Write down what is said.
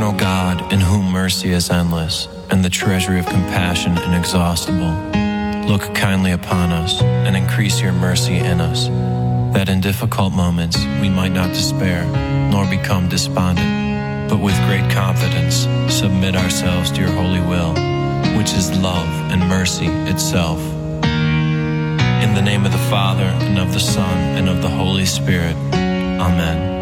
Eternal God, in whom mercy is endless, and the treasury of compassion inexhaustible, look kindly upon us, and increase your mercy in us, that in difficult moments we might not despair, nor become despondent, but with great confidence submit ourselves to your holy will, which is love and mercy itself. In the name of the Father, and of the Son, and of the Holy Spirit. Amen.